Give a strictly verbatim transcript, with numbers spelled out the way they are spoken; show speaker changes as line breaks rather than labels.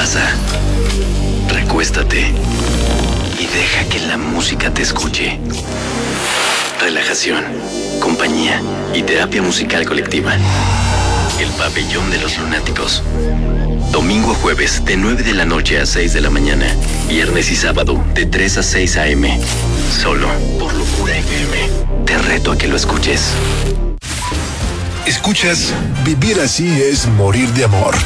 Pasa, recuéstate y deja que la música te escuche. Relajación, compañía y terapia musical colectiva. El Pabellón de los Lunáticos. Domingo a jueves de nueve de la noche a seis de la mañana. Viernes y sábado de tres a seis a eme. Solo por Locura F M. Te reto a que lo escuches.
Escuchas Vivir así es morir de amor.